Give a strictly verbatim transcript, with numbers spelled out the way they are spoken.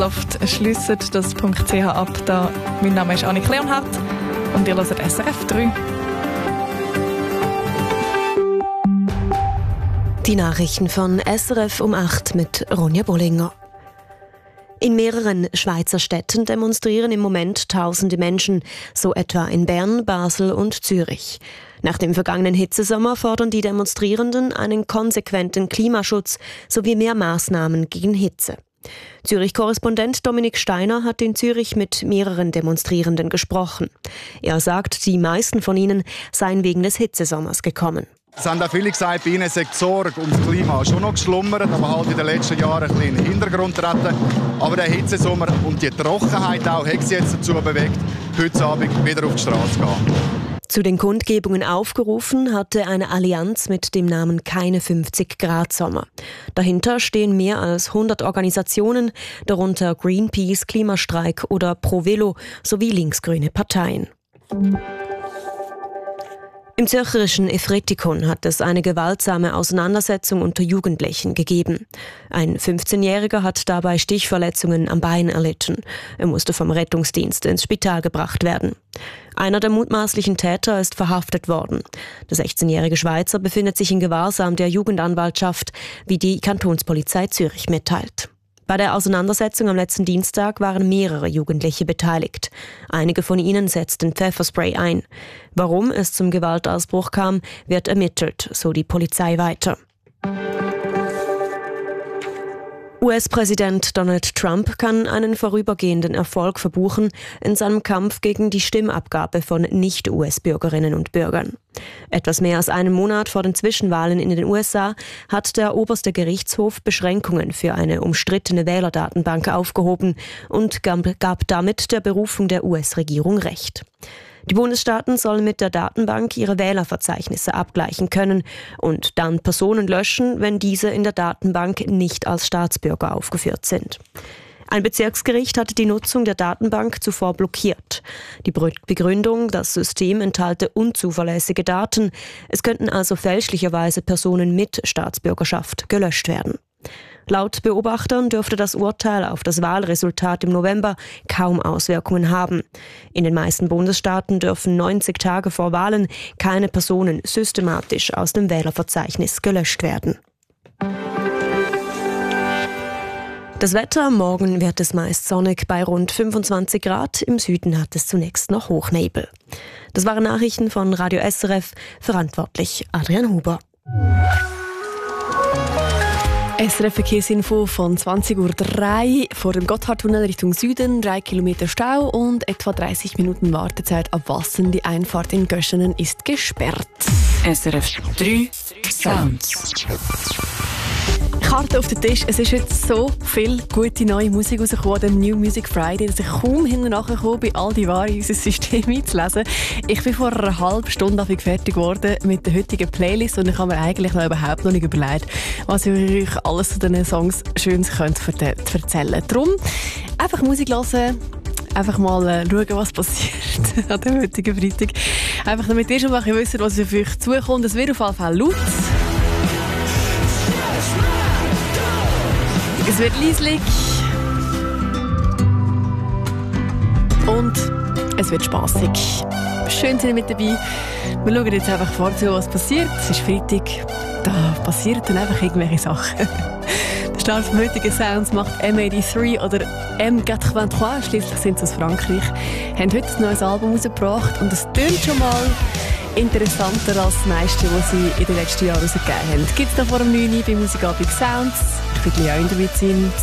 Schliessen das .ch ab. Da, mein Name ist Annik Leonhardt und ihr hört S R F drei. Die Nachrichten von S R F um acht mit Ronja Bollinger. In mehreren Schweizer Städten demonstrieren im Moment tausende Menschen, so etwa in Bern, Basel und Zürich. Nach dem vergangenen Hitzesommer fordern die Demonstrierenden einen konsequenten Klimaschutz sowie mehr Maßnahmen gegen Hitze. Zürich-Korrespondent Dominik Steiner hat in Zürich mit mehreren Demonstrierenden gesprochen. Er sagt, die meisten von ihnen seien wegen des Hitzesommers gekommen. Es haben auch viele gesagt, bei ihnen sei die Sorge ums Klima schon noch geschlummert, aber halt in den letzten Jahren ein bisschen in den Hintergrund treten. Aber der Hitzesommer und die Trockenheit auch hat sie jetzt dazu bewegt, heute Abend wieder auf die Straße zu gehen. Zu den Kundgebungen aufgerufen hatte eine Allianz mit dem Namen Keine fünfzig Grad Sommer. Dahinter stehen mehr als hundert Organisationen, darunter Greenpeace, Klimastreik oder Pro Velo sowie linksgrüne Parteien. Im zürcherischen Efretikon hat es eine gewaltsame Auseinandersetzung unter Jugendlichen gegeben. Ein fünfzehnjähriger hat dabei Stichverletzungen am Bein erlitten. Er musste vom Rettungsdienst ins Spital gebracht werden. Einer der mutmaßlichen Täter ist verhaftet worden. Der sechzehnjährige Schweizer befindet sich in Gewahrsam der Jugendanwaltschaft, wie die Kantonspolizei Zürich mitteilt. Bei der Auseinandersetzung am letzten Dienstag waren mehrere Jugendliche beteiligt. Einige von ihnen setzten Pfefferspray ein. Warum es zum Gewaltausbruch kam, wird ermittelt, so die Polizei weiter. U S-Präsident Donald Trump kann einen vorübergehenden Erfolg verbuchen in seinem Kampf gegen die Stimmabgabe von Nicht-U S-Bürgerinnen und Bürgern. Etwas mehr als einen Monat vor den Zwischenwahlen in den U S A hat der oberste Gerichtshof Beschränkungen für eine umstrittene Wählerdatenbank aufgehoben und gab damit der Berufung der U S-Regierung Recht. Die Bundesstaaten sollen mit der Datenbank ihre Wählerverzeichnisse abgleichen können und dann Personen löschen, wenn diese in der Datenbank nicht als Staatsbürger aufgeführt sind. Ein Bezirksgericht hatte die Nutzung der Datenbank zuvor blockiert. Die Begründung, das System enthalte unzuverlässige Daten. Es könnten also fälschlicherweise Personen mit Staatsbürgerschaft gelöscht werden. Laut Beobachtern dürfte das Urteil auf das Wahlresultat im November kaum Auswirkungen haben. In den meisten Bundesstaaten dürfen neunzig Tage vor Wahlen keine Personen systematisch aus dem Wählerverzeichnis gelöscht werden. Das Wetter: Morgen wird es meist sonnig bei rund fünfundzwanzig Grad. Im Süden hat es zunächst noch Hochnebel. Das waren Nachrichten von Radio S R F. Verantwortlich Adrian Huber. S R F-Verkehrsinfo von zwanzig Uhr drei vor dem Gotthardtunnel Richtung Süden, drei Kilometer Stau und etwa dreißig Minuten Wartezeit ab Wassen. Die Einfahrt in Göschenen ist gesperrt. S R F drei Sounds. Karte auf den Tisch. Es ist jetzt so viel gute neue Musik rausgekommen, dem New Music Friday, dass ich kaum hinterher komme, bei all die Ware in unser System einzulesen. Ich bin vor einer halben Stunde fertig geworden mit der heutigen Playlist und ich habe mir eigentlich noch überhaupt noch nicht überlegt, was ich euch alles zu diesen Songs Schönes könnte erzählen. Darum einfach Musik hören, einfach mal äh, schauen, was passiert an dem heutigen Freitag. Einfach damit ihr schon mal wisst, was auf euch zukommt. Es wird auf jeden Fall laut. Es wird leislich und es wird spassig. Schön sind ihr mit dabei. Wir schauen jetzt einfach vorzu, was passiert. Es ist Freitag, da passieren dann einfach irgendwelche Sachen. Der Start vom heutigen Sounds macht M dreiundachtzig oder M dreiundachtzig, schliesslich sind sie aus Frankreich, haben heute ein neues Album rausgebracht und es tönt schon mal interessanter als das meiste, was sie in den letzten Jahren rausgegeben haben. Gibt es da vor dem neun bei Musikabend Sounds. Ich bin Leon Davidson.